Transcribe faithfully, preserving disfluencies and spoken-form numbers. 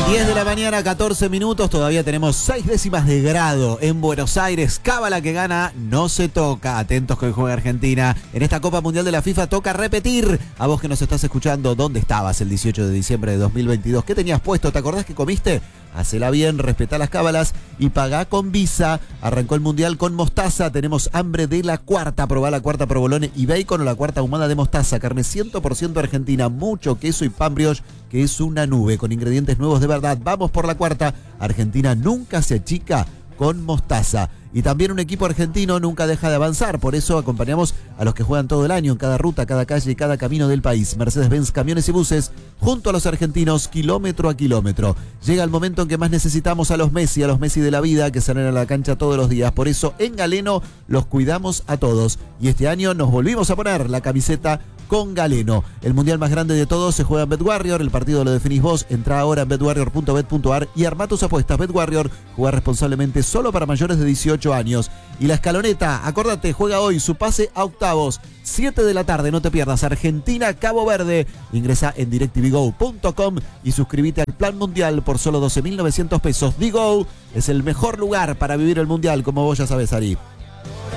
diez de la mañana, catorce minutos, todavía tenemos seis décimas de grado en Buenos Aires. Cábala que gana, no se toca. Atentos que hoy juega Argentina. En esta Copa Mundial de la FIFA toca repetir. A vos que nos estás escuchando, ¿dónde estabas el dieciocho de diciembre de dos mil veintidós? ¿Qué tenías puesto? ¿Te acordás que comiste? Hacela bien, respetá las cábalas y pagá con Visa. Arrancó el Mundial con mostaza. Tenemos hambre de la cuarta. Probá la cuarta provolone y bacon o la cuarta ahumada de mostaza. Carne cien por ciento argentina, mucho queso y pan brioche, que es una nube con ingredientes nuevos de verdad. Vamos por la cuarta. Argentina nunca se achica con mostaza. Y también un equipo argentino nunca deja de avanzar. Por eso acompañamos a los que juegan todo el año en cada ruta, cada calle y cada camino del país. Mercedes-Benz Camiones y Buses, junto a los argentinos, kilómetro a kilómetro. Llega el momento en que más necesitamos a los Messi, a los Messi de la vida, que salen a la cancha todos los días. Por eso en Galeno los cuidamos a todos. Y este año nos volvimos a poner la camiseta con Galeno. El mundial más grande de todos se juega en BetWarrior. El partido lo definís vos. Entrá ahora en bet warrior punto bet punto a r y armá tus apuestas. BetWarrior, juega responsablemente, solo para mayores de dieciocho años. Y la escaloneta, acordate, juega hoy su pase a octavos. siete de la tarde, no te pierdas. Argentina-Cabo Verde. Ingresa en direct t v go punto com y suscríbete al plan mundial por solo doce mil novecientos pesos. D-Go es el mejor lugar para vivir el mundial, como vos ya sabés, Ari.